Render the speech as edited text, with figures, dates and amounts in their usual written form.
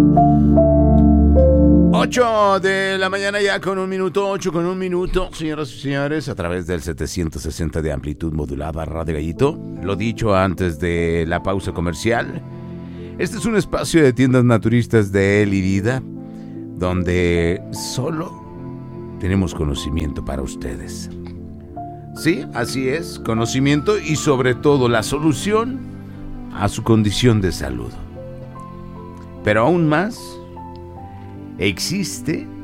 8 de la mañana ya con un minuto, 8 con un minuto, señoras y señores, a través del 760 de amplitud modulada Radio Gallito. Lo dicho antes de la pausa comercial, este es un espacio de tiendas naturistas de él y vida, donde solo tenemos conocimiento para ustedes. Sí, así es, conocimiento y sobre todo la solución a su condición de salud. Pero aún más, existe